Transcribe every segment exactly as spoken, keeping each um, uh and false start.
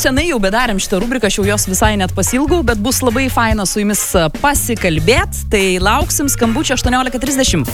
senai jau bedarėm šitą rubriką, aš jau jos visai net pasilgau, bet bus labai faina su jumis pasikalbėt, tai lauksim skambučio aštuoniolika trisdešimt.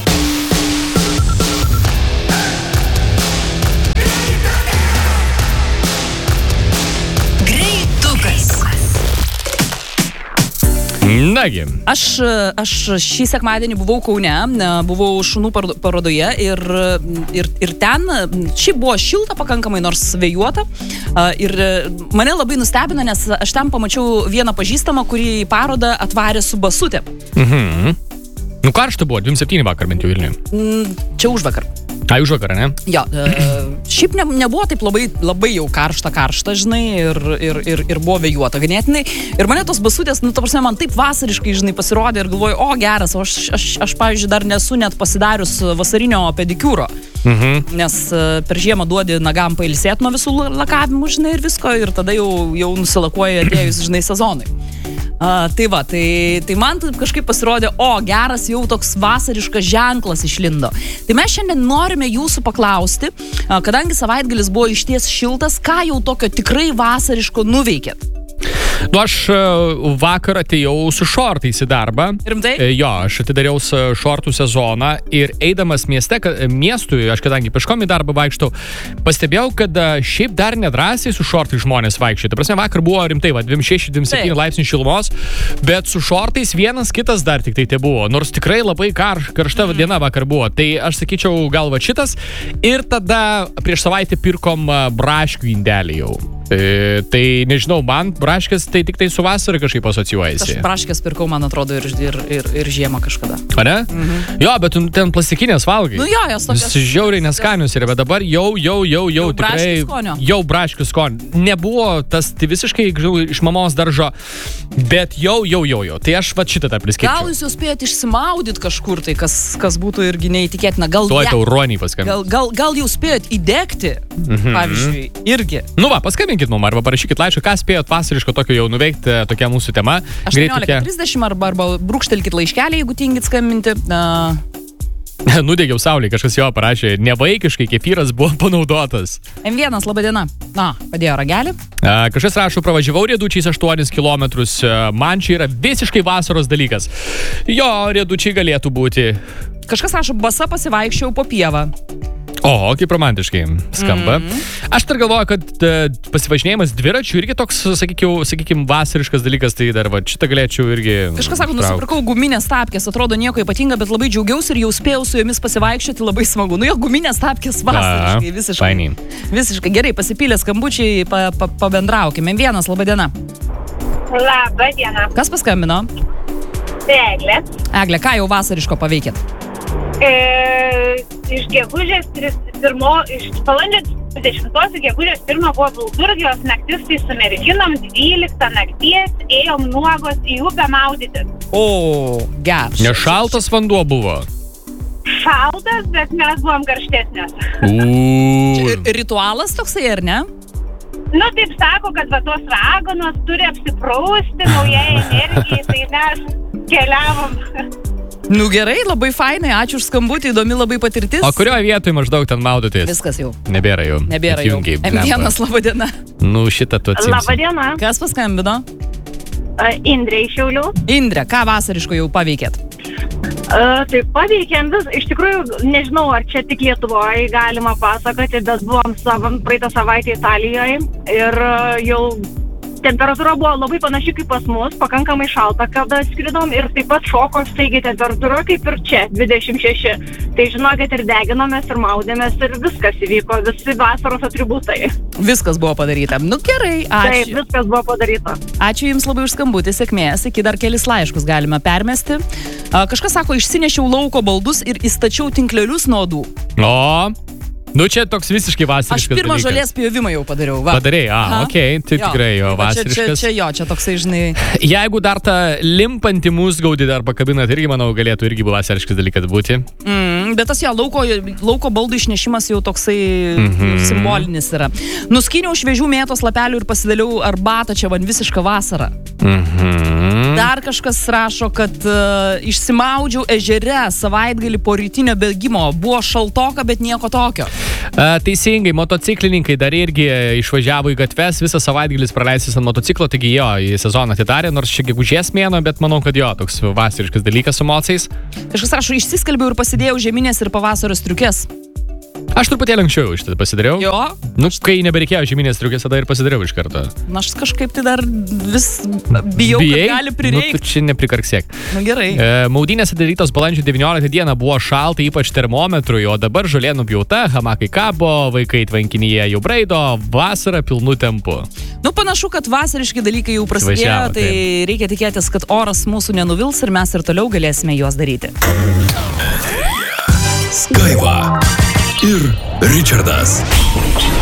Nagi. Aš, aš šį sekmadienį buvau Kaune, buvau šunų parodoje ir, ir, ir ten šiaip buvo šilta pakankamai, nors vėjuota. Ir mane labai nustebino, nes aš ten pamačiau vieną pažįstamą, kurį į parodą atvarė su basutė. Mhm. Nu karšta buvo, dvidešimt septyni vakar bent jau Vilniuje. Čia už vakar. A, už vakarą, ne? Jo, e, šiaip ne, nebuvo taip labai, labai jau karšta, karšta, žinai, ir, ir, ir, ir buvo vėjuota ganėtinai. Ir mane tos basutės, nu, ta prasme, man taip vasariškai, žinai, pasirodė ir galvoju, o, geras, o aš, aš, aš pavyzdžiui, dar nesu net pasidarius vasarinio pedikiūro. Mhm. Nes per žiemą duodi nagam pailsėti nuo visų lakavimų, žinai, ir visko, ir tada jau, jau nusilakuoja atėjus, žinai, sezonui. Uh, tai va, tai, tai man kažkaip pasirodė, o, geras jau toks vasariškas ženklas išlindo. Tai mes šiandien norime jūsų paklausti, uh, kadangi savaitgalis buvo išties šiltas, ką jau tokio tikrai vasariško nuveikėt? Nu, aš vakar atėjau su šortais į darbą. Rimtai? Jo, aš atidariau šortų sezoną ir eidamas mieste, miestui, aš kadangi peškom į darbą vaikštau, pastebėjau, kad šiaip dar nedrąsiai su šortais žmonės vaikščia. Ta prasme, vakar buvo rimtai, va, dvidešimt šeši dvidešimt septyni laipsnių šilumos, bet su šortais vienas kitas dar tik tai tai buvo. Nors tikrai labai kar, karšta mm. diena vakar buvo. Tai aš sakyčiau, gal va šitas. Ir tada prieš savaitę pirkom braškių indelį jau. E, tai nežinau, man braškės tai tik tai su vasara kažkaip asocijuojasi. Aš braškės pirkau, man atrodo, ir, ir, ir, ir žiemą kažkada. A ne? Mhm. Jo, bet ten plastikinės valgai. Nu jo, jos tokios. Žiauriai neskanius yra, bet dabar jau, jau, jau, jau, jau tikrai. Skonio. Jau braškių skonio. Nebuvo tas tai visiškai iš mamos daržo, bet jau, jau, jau, jau. Tai aš va šitą tą priskirčiau. Gal jūs jau spėjot išsimaudyti kažkur, tai kas, kas būtų irgi neįtikėtina. Gal, Tuoj tau ruonį paskambinti. Gal, gal, gal jau spėjot įdegti, mhm. pavyzdžiui, irgi. Nu va, paskambinkit mum arba parašykit laišką, ką spėjot vasariško tokio jau nuveikti, tokia mūsų tema. aštuoniolika trisdešimt arba, arba brūkštelkit laiškelį, jeigu tingit skambinti. Uh... Nudegiau saulį, kažkas jo parašė, nevaikiškai kefyras buvo panaudotas. M vienas, laba diena. Na, padėjo ragelį. A, kažkas rašo, pravažiavau riedučiais aštuonis kilometrus, man čia yra visiškai vasaros dalykas. Jo, riedučiai galėtų būti. Kažkas rašo, basa pasivaikščiau po pievą. O, kaip romantiškai skamba. Mm-hmm. Aš dar galvoju, kad uh, pasivažinėjimas dviračių irgi toks, sakykim, sakykim, vasariškas dalykas, tai dar va, šitą galėčiau irgi... Kažkas sako, nusipirkau guminės tapkės, atrodo nieko ypatinga, bet labai džiaugiausi ir jau spėjau su jomis pasivaikščioti, labai smagu. Nu jo, guminės tapkės vasariškai, visiškai. Fainiai. Visiškai gerai, pasipylė skambučiai, pa, pa, pabendraukime. Vienas, laba diena. Labą dieną. Kas paskambino? Eglė. Eglė, ką jau vasariško paveikėt? E, iš gegužės pirmo, iš balandžio dvidešimtos gegužės pirmo buvo Balturgijos naktis, tai su merginom dvyliktą nakties ėjom nuogos į upę maudytis. O, geras. Nešaltas vanduo buvo? Šaltas, bet mes buvom karštesnės. Uuu. Ritualas toksai, ar ne? Nu, taip sako, kad va tos raganos turi apsiprausti naujai energijai, tai mes keliavom. Nu gerai, labai fainai, ačiū už skambutį, įdomi labai patirtis. O kurioje vietoje maždaug ten maudotės? Viskas jau. Nebėra jau. Nebėra jau. M vienas, laba diena. Nu, šitą tu atsimsi. Labą dieną. Kas paskambino? Uh, Indrė iš Šiaulių. Indrė, ką vasariško jau paveikėt? Uh, tai paveikėm vis, iš tikrųjų, nežinau, ar čia tik Lietuvoje galima pasakoti, bet buvom savam, praeitą savaitę Italijoje ir uh, jau temperatūra buvo labai panaši kaip pas mus, pakankamai šalta, kada skridom ir taip pat šoko staigiai temperatūra kaip ir čia, dvidešimt šeši. Tai žinokit, ir deginomės, ir maudėmės, ir viskas įvyko, visi vasaros atributai. Viskas buvo padaryta. Nu gerai, ačiū. Taip, viskas buvo padaryta. Ačiū Jums labai už skambutį, sėkmės, iki dar kelis laiškus galime permesti. Kažkas sako, išsinešiau lauko baldus ir įstačiau tinklelius nuodų. O... Nu, čia toks visiškai vasariškas dalykas. Aš pirmą žolės pjovimą jau padariau, va. Padarėjai, a, okei, okay, tai jo. Tikrai jo, vasariškas. Čia, čia, čia jo, čia toksai, žinai... Jeigu dar tą limpantį musgaudį dar pakabinat, irgi, manau, galėtų irgi vasariškas dalykas būti. Mm, bet tas jo, lauko, lauko baldų išnešimas jau toksai mm-hmm. simbolinis yra. Nuskyniau šviežių mėtos lapelių ir pasidaliau arbatą, čia man visiška vasara. Mhm. Dar kažkas rašo, kad uh, išsimaudžiau ežere savaitgalį po rytinio bėgimo. Buvo šaltoka, bet nieko tokio. Uh, teisingai, motociklininkai dar irgi išvažiavo į gatves, visą savaitgalis praleistis ant motociklo, taigi jo, į sezoną atidarė, nors čia gegužės mėno, bet manau, kad jo, toks vasariškas dalykas su mocais. Kažkas rašo, išsiskalbiau ir pasidėjau žieminės ir pavasario striukės. Aš truputėlį anksčiau iš tai pasidariau. Jo. Nu, kai nebereikėjo žieminės striukės, tada ir pasidariau iš karto. Na, aš kažkaip tai dar vis bijau, Bijai? kad gali prireikti. Nu, tu čia neprikarksėk. Nu, gerai. E, maudynės atidarytos balandžio devynioliktą dieną, buvo šalta, ypač termometrui, o dabar žolė nupjauta, hamakai kabo, vaikai tvankinyje jau braido, vasara pilnu tempu. Nu, panašu, kad vasariški dalykai jau prasidėjo, Važiavo, tai taip. reikia tikėtis, kad oras mūsų nenuvils ir mes ir toliau galėsime juos daryti. Skaiva ir Richardas.